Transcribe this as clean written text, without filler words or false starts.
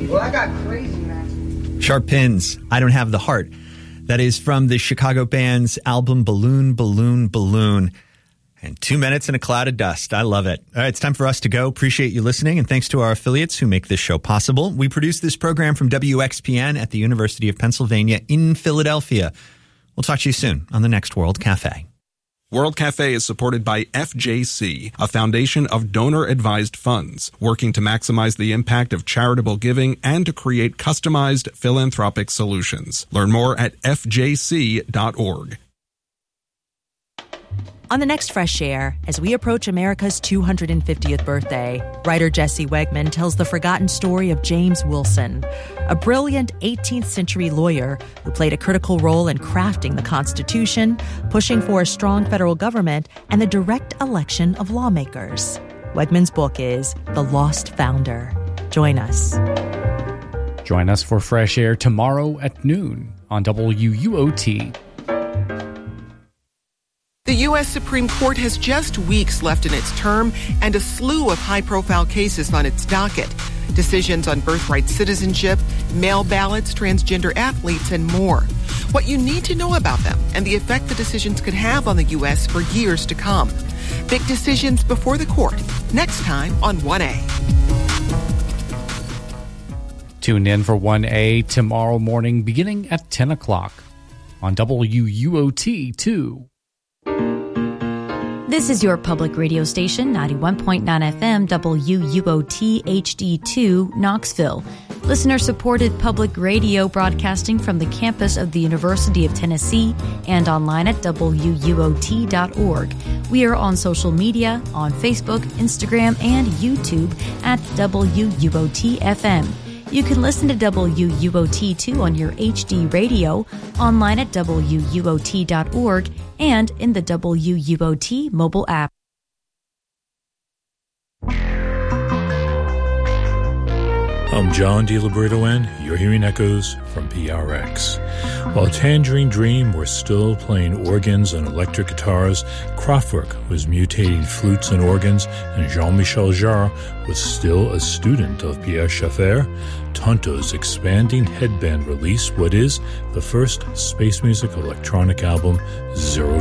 Well, I got crazy, man. Sharp Pins, I Don't Have the Heart. That is from the Chicago band's album Balloon, Balloon, Balloon. And 2 minutes in a cloud of dust. I love it. All right, it's time for us to go. Appreciate you listening, and thanks to our affiliates who make this show possible. We produce this program from WXPN at the University of Pennsylvania in Philadelphia. We'll talk to you soon on the next World Cafe. World Cafe is supported by FJC, a foundation of donor-advised funds, working to maximize the impact of charitable giving and to create customized philanthropic solutions. Learn more at fjc.org. On the next Fresh Air, as we approach America's 250th birthday, writer Jesse Wegman tells the forgotten story of James Wilson, a brilliant 18th century lawyer who played a critical role in crafting the Constitution, pushing for a strong federal government, and the direct election of lawmakers. Wegman's book is The Lost Founder. Join us. Join us for Fresh Air tomorrow at noon on WUOT. The U.S. Supreme Court has just weeks left in its term and a slew of high-profile cases on its docket. Decisions on birthright citizenship, mail ballots, transgender athletes, and more. What you need to know about them and the effect the decisions could have on the U.S. for years to come. Big decisions before the court. Next time on 1A. Tune in for 1A tomorrow morning beginning at 10 o'clock on WUOT 2. This is your public radio station, 91.9 FM, WUOT HD2, Knoxville. Listener-supported public radio broadcasting from the campus of the University of Tennessee and online at WUOT.org. We are on social media, on Facebook, Instagram, and YouTube at WUOT FM. You can listen to WUOT2 on your HD radio, online at WUOT.org, and in the WUOT mobile app. I'm John DiLiberto, and you're hearing echoes from PRX. While Tangerine Dream were still playing organs and electric guitars, Kraftwerk was mutating flutes and organs, and Jean-Michel Jarre was still a student of Pierre Schaeffer, Tonto's expanding headband released what is the first space music electronic album, Zero